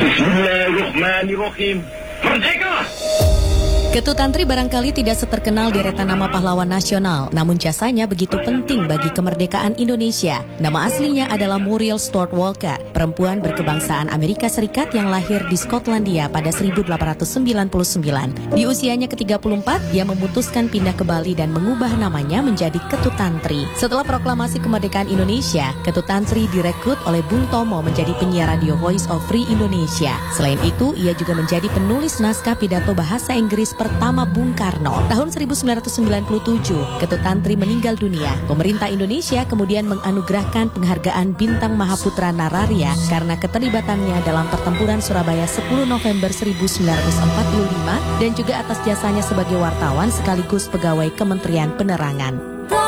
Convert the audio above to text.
Bismillahirrahmanirrahim. Merdeka! Ketut Tantri barangkali tidak seterkenal deretan nama pahlawan nasional, namun jasanya begitu penting bagi kemerdekaan Indonesia. Nama aslinya adalah Muriel Stuart Walker, perempuan berkebangsaan Amerika Serikat yang lahir di Skotlandia pada 1899. Di usianya ke-34, dia memutuskan pindah ke Bali dan mengubah namanya menjadi Ketut Tantri. Setelah proklamasi kemerdekaan Indonesia, Ketut Tantri direkrut oleh Bung Tomo menjadi penyiar radio Voice of Free Indonesia. Selain itu, ia juga menjadi penulis naskah pidato bahasa Inggris pertama Bung Karno. Tahun 1997, Ketut Tantri meninggal dunia. Pemerintah Indonesia kemudian menganugerahkan penghargaan Bintang Mahaputra Nararya karena keterlibatannya dalam pertempuran Surabaya 10 November 1945 dan juga atas jasanya sebagai wartawan sekaligus pegawai Kementerian Penerangan.